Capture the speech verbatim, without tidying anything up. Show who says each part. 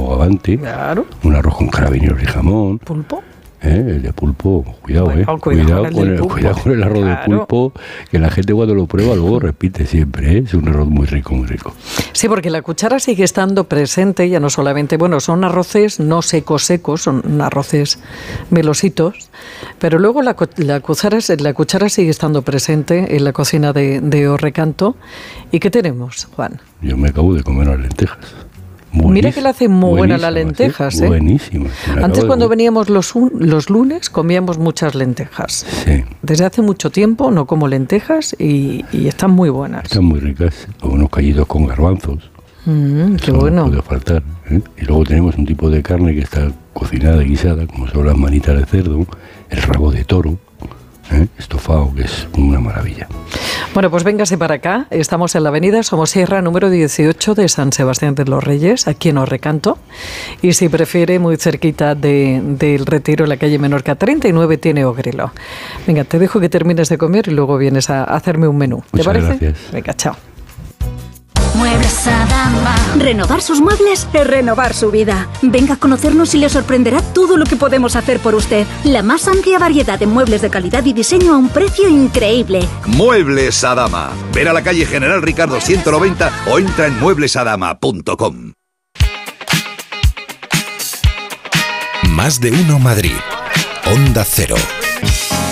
Speaker 1: bogavante,
Speaker 2: claro.
Speaker 1: un arroz con carabineros y jamón.
Speaker 2: ¿Pulpo?
Speaker 1: ¿Eh? El de pulpo, cuidado,
Speaker 2: bueno,
Speaker 1: eh.
Speaker 2: cuidado,
Speaker 1: Cuidado,
Speaker 2: con
Speaker 1: con
Speaker 2: el,
Speaker 1: el,
Speaker 2: pulpo.
Speaker 1: cuidado con el arroz claro. de pulpo, que la gente cuando lo prueba luego repite siempre, ¿eh? Es un arroz muy rico, muy rico.
Speaker 2: Sí, porque la cuchara sigue estando presente, ya no solamente, bueno, son arroces no secos secos, son arroces melositos, pero luego la, la, cuchara, la cuchara sigue estando presente en la cocina de, de O Recanto. ¿Y qué tenemos, Juan?
Speaker 1: Yo me acabo de comer las lentejas. Buenísima,
Speaker 2: Mira que le hacen muy buenas las lentejas, ¿eh?
Speaker 1: Buenísimas.
Speaker 2: Antes cuando de... veníamos los, un, los lunes comíamos muchas lentejas.
Speaker 1: Sí.
Speaker 2: Desde hace mucho tiempo no como lentejas y, y están muy buenas.
Speaker 1: Están muy ricas. O unos callitos con garbanzos.
Speaker 2: Mm, qué
Speaker 1: Eso
Speaker 2: bueno.
Speaker 1: No puede faltar, ¿eh? Y luego tenemos un tipo de carne que está cocinada y guisada, como son las manitas de cerdo, el rabo de toro, ¿eh? Estofado, que es una maravilla.
Speaker 2: Bueno, pues véngase para acá. Estamos en la avenida Somosierra número dieciocho de San Sebastián de los Reyes, aquí en O Recanto. Y si prefiere, muy cerquita de, del Retiro, en la calle Menorca treinta y nueve, tiene Ogrelo. Venga, te dejo que termines de comer y luego vienes a hacerme un menú. ¿Te
Speaker 1: Muchas
Speaker 2: parece?
Speaker 1: Gracias.
Speaker 2: Venga, chao.
Speaker 3: Muebles Adama. Renovar sus muebles es renovar su vida. Venga a conocernos y le sorprenderá todo lo que podemos hacer por usted. La más amplia variedad de muebles de calidad y diseño a un precio increíble.
Speaker 4: Muebles Adama. Ven a la calle General Ricardo ciento noventa o entra en muebles adama punto com.
Speaker 5: Más de uno Madrid. Onda Cero.